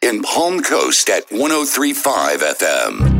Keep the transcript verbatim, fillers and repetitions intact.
in Palm Coast at one oh three point five F M.